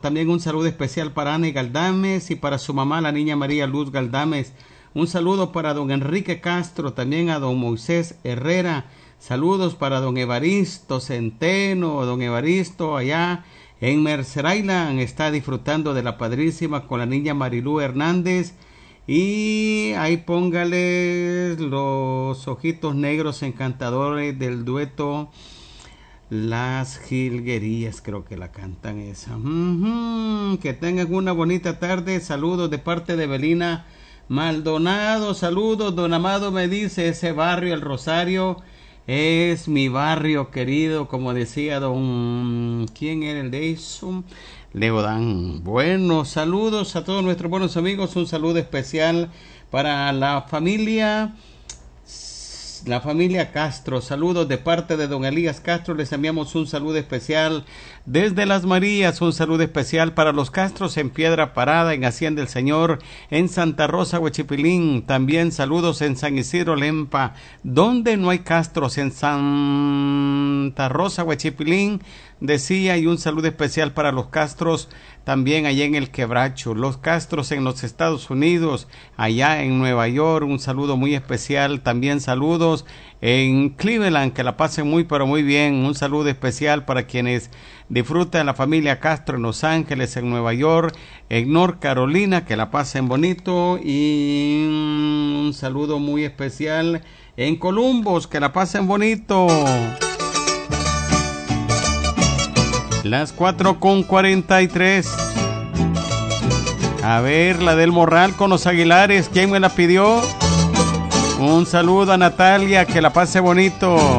También un saludo especial para Ana Galdames y para su mamá, la niña María Luz Galdames. Un saludo para don Enrique Castro, también a don Moisés Herrera. Saludos para don Evaristo Centeno, don Evaristo allá en Mercer Island. Está disfrutando de la padrísima con la niña Marilú Hernández. Y ahí póngale los ojitos negros encantadores del dueto Las Jilguerías, creo que la cantan esa. Que tengan una bonita tarde. Saludos de parte de Belina Maldonado. Saludos, don Amado me dice, ese barrio, el Rosario, es mi barrio querido, como decía don... ¿Quién era el de eso? Leodán. Bueno, saludos a todos nuestros buenos amigos. Un saludo especial para la familia Castro. Saludos de parte de don Elías Castro. Les enviamos un saludo especial desde Las Marías. Un saludo especial para los Castros en Piedra Parada, en Hacienda del Señor, en Santa Rosa, Huachipilín. También saludos en San Isidro Lempa. Donde no hay Castros, en Santa Rosa, Huachipilín, decía. Y un saludo especial para los Castros también allá en el Quebracho, los Castros en los Estados Unidos, allá en Nueva York. Un saludo muy especial. También saludos en Cleveland, que la pasen muy pero muy bien. Un saludo especial para quienes disfrutan la familia Castro en Los Ángeles, en Nueva York, en North Carolina, que la pasen bonito. Y un saludo muy especial en Columbus, que la pasen bonito. Las 4:43. A ver, la del Morral con los Aguilares, ¿quién me la pidió? Un saludo a Natalia, que la pase bonito.